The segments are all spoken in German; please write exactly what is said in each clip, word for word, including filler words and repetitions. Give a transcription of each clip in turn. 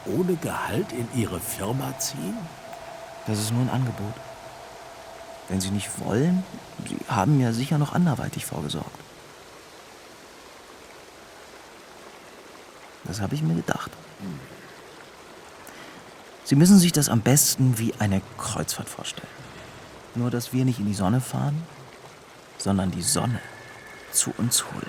ohne Gehalt in Ihre Firma ziehen? Das ist nur ein Angebot. Wenn Sie nicht wollen, Sie haben ja sicher noch anderweitig vorgesorgt. Das habe ich mir gedacht. Sie müssen sich das am besten wie eine Kreuzfahrt vorstellen. Nur, dass wir nicht in die Sonne fahren, sondern die Sonne zu uns holen.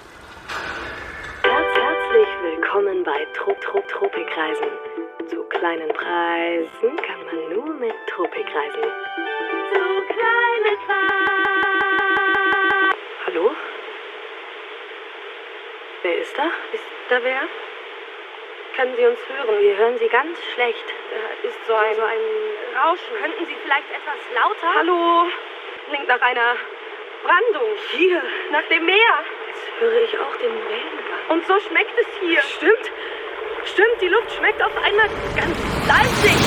Herzlich willkommen bei Trop Trop Tropikreisen. Zu kleinen Preisen kann man nur mit Tropikreisen. Zu kleinen Preisen. Hallo? Wer ist da? Ist da wer? Können Sie uns hören? Wir hören Sie ganz schlecht. Da ist so ein, so ein Rauschen. Könnten Sie vielleicht etwas lauter? Hallo? Klingt nach einer Brandung. Hier, nach dem Meer. Jetzt höre ich auch den Wellengang. Und so schmeckt es hier. Stimmt. Stimmt, die Luft schmeckt auf einmal ganz salzig.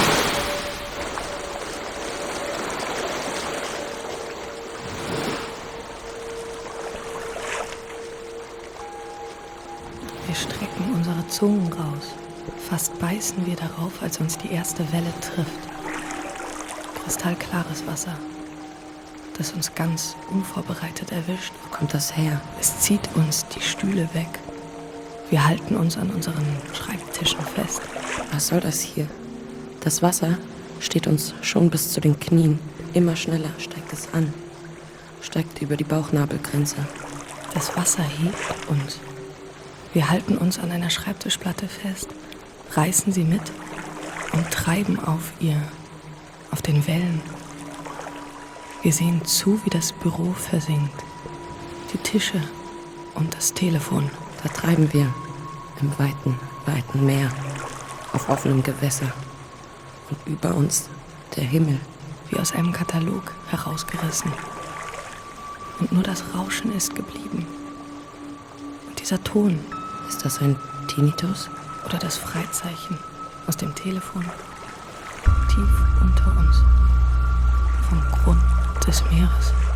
Wir strecken unsere Zungen raus. Fast beißen wir darauf, als uns die erste Welle trifft. Kristallklares Wasser, das uns ganz unvorbereitet erwischt. Wo kommt das her? Es zieht uns die Stühle weg. Wir halten uns an unseren Schreibtischen fest. Was soll das hier? Das Wasser steht uns schon bis zu den Knien. Immer schneller steigt es an. Steigt über die Bauchnabelgrenze. Das Wasser hebt uns. Wir halten uns an einer Schreibtischplatte fest, reißen sie mit und treiben auf ihr, auf den Wellen. Wir sehen zu, wie das Büro versinkt. Die Tische und das Telefon. Da treiben wir im weiten, weiten Meer, auf offenem Gewässer. Und über uns der Himmel. Wie aus einem Katalog herausgerissen. Und nur das Rauschen ist geblieben. Und dieser Ton. Ist das ein Tinnitus? Oder das Freizeichen aus dem Telefon. Tief unter uns. Vom Grund des Meeres.